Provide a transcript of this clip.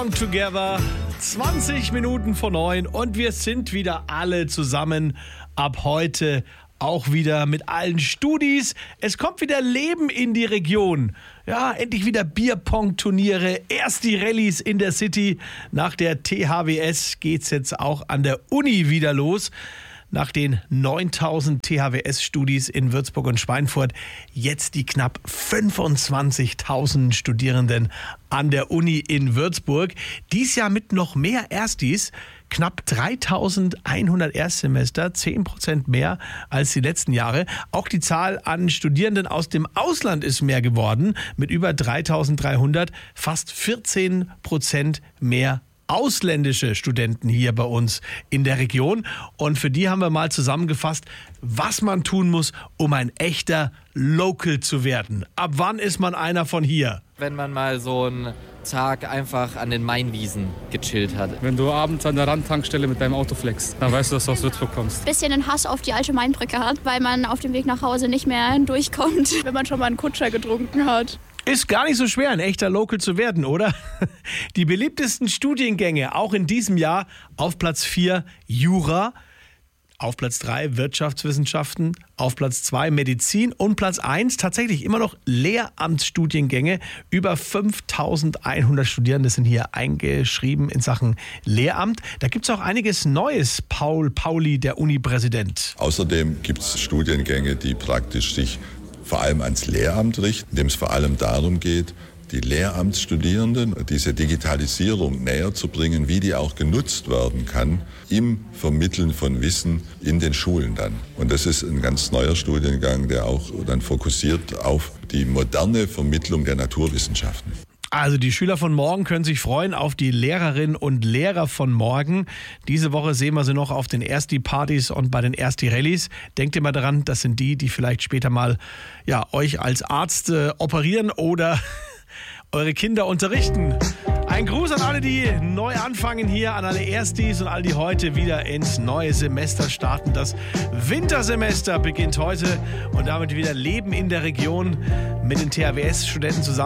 Strong Together, 20 Minuten vor 9 und wir sind wieder alle zusammen ab heute. Auch wieder mit allen Studis. Es kommt wieder Leben in die Region. Ja, endlich wieder Bierpong-Turniere. Erst die Rallyes in der City. Nach der THWS geht's jetzt auch an der Uni wieder los. Nach den 9000 THWS-Studis in Würzburg und Schweinfurt jetzt die knapp 25.000 Studierenden an der Uni in Würzburg. Dies Jahr mit noch mehr Erstis, knapp 3.100 Erstsemester, 10% mehr als die letzten Jahre. Auch die Zahl an Studierenden aus dem Ausland ist mehr geworden, mit über 3.300, fast 14% mehr ausländische Studenten hier bei uns in der Region. Und für die haben wir mal zusammengefasst, was man tun muss, um ein echter Local zu werden. Ab wann ist man einer von hier? Wenn man mal so einen Tag einfach an den Mainwiesen gechillt hat. Wenn du abends an der Randtankstelle mit deinem Auto flexst, dann weißt du, dass du aus Würzburg kommst. Bisschen den Hass auf die alte Mainbrücke hat, weil man auf dem Weg nach Hause nicht mehr durchkommt. Wenn man schon mal einen Kutscher getrunken hat. Ist gar nicht so schwer, ein echter Local zu werden, oder? Die beliebtesten Studiengänge, auch in diesem Jahr, auf Platz 4 Jura, auf Platz 3 Wirtschaftswissenschaften, auf Platz 2 Medizin und Platz 1 tatsächlich immer noch Lehramtsstudiengänge. Über 5.100 Studierende sind hier eingeschrieben in Sachen Lehramt. Da gibt es auch einiges Neues, Paul Pauli, der Uni-Präsident. Außerdem gibt es Studiengänge, die praktisch sich vor allem ans Lehramt richten, indem es vor allem darum geht, die Lehramtsstudierenden diese Digitalisierung näher zu bringen, wie die auch genutzt werden kann im Vermitteln von Wissen in den Schulen dann. Und das ist ein ganz neuer Studiengang, der auch dann fokussiert auf die moderne Vermittlung der Naturwissenschaften. Also die Schüler von morgen können sich freuen auf die Lehrerinnen und Lehrer von morgen. Diese Woche sehen wir sie noch auf den Ersti-Partys und bei den Ersti-Rallyes. Denkt immer daran, das sind die vielleicht später mal euch als Arzt operieren oder eure Kinder unterrichten. Ein Gruß an alle, die neu anfangen hier, an alle Erstis und all die heute wieder ins neue Semester starten. Das Wintersemester beginnt heute und damit wieder Leben in der Region mit den THWS-Studenten zusammen.